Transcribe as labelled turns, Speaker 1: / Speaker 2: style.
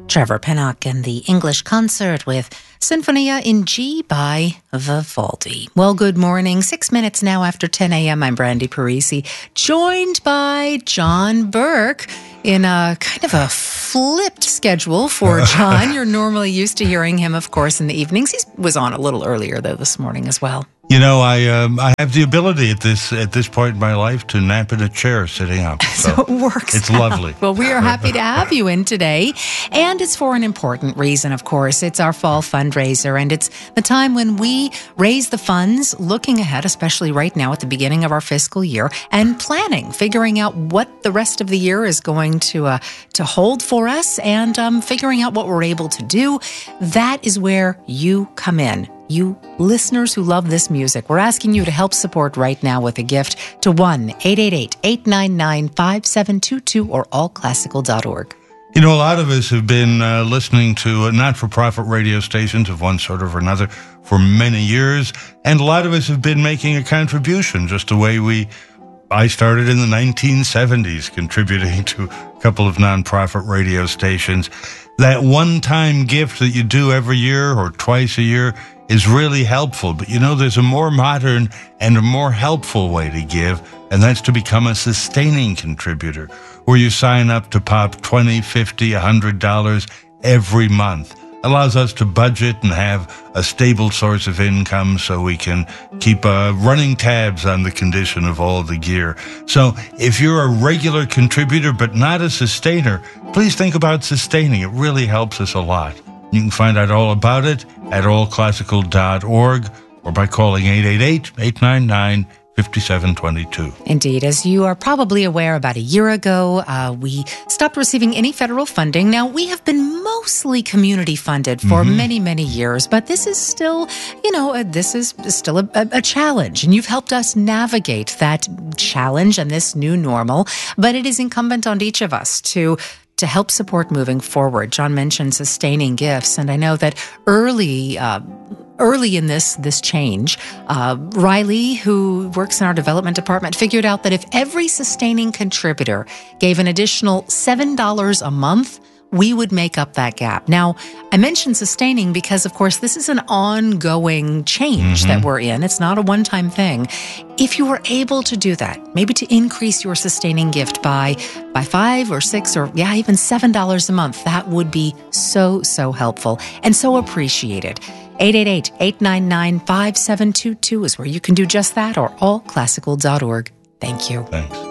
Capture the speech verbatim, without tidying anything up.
Speaker 1: Trevor Pinnock and the English Concert with Sinfonia in G by Vivaldi. Well, good morning. Six minutes now after ten a.m. I'm Brandy Parisi, joined by John Burke in a kind of a flipped schedule for John. You're normally used to hearing him, of course, in the evenings. He was on a little earlier, though, this morning as well.
Speaker 2: You know, I um, I have the ability at this at this point in my life to nap in a chair sitting up.
Speaker 1: So, so it works.
Speaker 2: It's
Speaker 1: out.
Speaker 2: lovely.
Speaker 1: Well, we are happy to have you in today. And it's for an important reason, of course. It's our fall fundraiser, and it's the time when we raise the funds, looking ahead, especially right now at the beginning of our fiscal year, and planning, figuring out what the rest of the year is going to uh, to hold for us, and um, figuring out what we're able to do. That is where you come in. You listeners who love this music, we're asking you to help support right now with a gift to one eight eight eight, eight nine nine, five seven two two or all classical dot org.
Speaker 2: You know, a lot of us have been uh, listening to uh, not-for-profit radio stations of one sort or another for many years, and a lot of us have been making a contribution, just the way we... I started in the nineteen seventies, contributing to a couple of nonprofit radio stations. That one-time gift that you do every year or twice a year is really helpful. But you know, there's a more modern and a more helpful way to give, and that's to become a sustaining contributor, where you sign up to pop twenty, fifty, one hundred dollars every month. Allows us to budget and have a stable source of income so we can keep uh, running tabs on the condition of all the gear. So if you're a regular contributor but not a sustainer, please think about sustaining. It really helps us a lot. You can find out all about it at all classical dot org or by calling eight eight eight, eight nine nine, five seven two two.
Speaker 1: Indeed. As you are probably aware, about a year ago, uh, we stopped receiving any federal funding. Now, we have been mostly community funded for mm-hmm. many, many years, but this is still, you know, uh, this is still a, a, a challenge, and you've helped us navigate that challenge and this new normal, but it is incumbent on each of us to to help support moving forward. John mentioned sustaining gifts, and I know that early uh, early in this this change, uh, Riley, who works in our development department, figured out that if every sustaining contributor gave an additional seven dollars a month, we would make up that gap. Now, I mentioned sustaining because, of course, this is an ongoing change mm-hmm. that we're in. It's not a one-time thing. If you were able to do that, maybe to increase your sustaining gift by by five or six or, yeah, even seven dollars a month, that would be so, so helpful and so appreciated. eight eight eight, eight nine nine, five seven two two is where you can do just that, or all classical dot org. Thank you.
Speaker 2: Thanks.